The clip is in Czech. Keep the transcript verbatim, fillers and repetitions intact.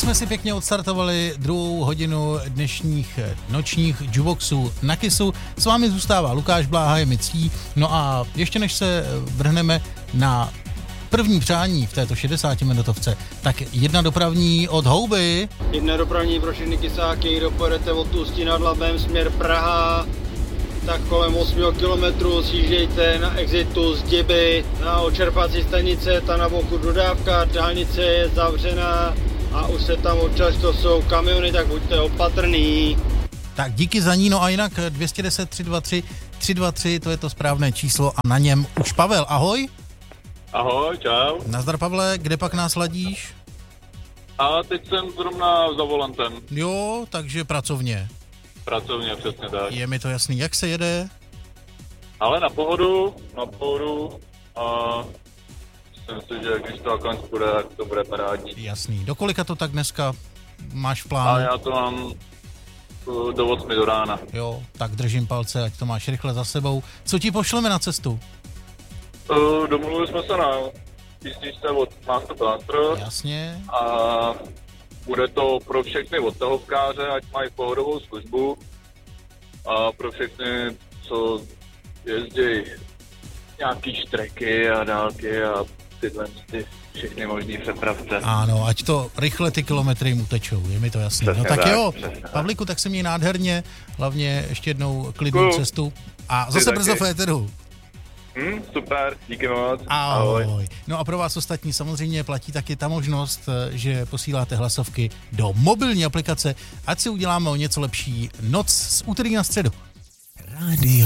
jsme si pěkně odstartovali druhou hodinu dnešních nočních jukeboxů na Kissu. S vámi zůstává Lukáš Bláha, je mi ctí. No a ještě než se vrhneme na první přání v této šedesátiminutovce, tak jedna dopravní od Houby. Jedna dopravní pro všechny kysáky, kdo pojedete od Ústí nad Labem směr Praha, tak kolem osm kilometrů sjíždějte na exitu z Diby, na očerpací stanice, ta na boku dodávka, dálnice je zavřená a už se tam občas, to jsou kamiony, tak buďte opatrný. Tak díky za ní, no a jinak dvě jedna nula tři dva tři tři dva tři, to je to správné číslo a na něm už Pavel, ahoj. Ahoj, čau. Nazdar Pavle, kde pak nás ladíš? A teď jsem zrovna za volantem. Jo, takže pracovně. Pracovně, přesně tak. Je mi to jasný, jak se jede? Ale na pohodu, na pohodu a myslím si, že když to akant bude, tak to bude parádní. Jasný, do kolika to tak dneska máš v A plánu? já to mám do osmi do rána. Jo, tak držím palce, ať to máš rychle za sebou. Co ti pošleme na cestu? Uh, domluvili jsme se na písničce od Master Blaster. Jasně. A bude to pro všechny odtahovkáře, ať mají pohodovou službu. A pro všechny, co jezdí nějaký štreky a dálky a tyhle ty všechny možný přepravce. Ano, ať to rychle ty kilometry jim utečou, je mi to jasný. Přesně No tak, tak, jo, přesně Pavlíku, tak se měj nádherně, hlavně ještě jednou klidnou Děkuju. cestu a zase taky. brzo v éteru. Hmm, super, díky moc. Ahoj. Ahoj. No a pro vás ostatní samozřejmě platí taky ta možnost, že posíláte hlasovky do mobilní aplikace, ať si uděláme o něco lepší noc z úterý na středu. Rádio.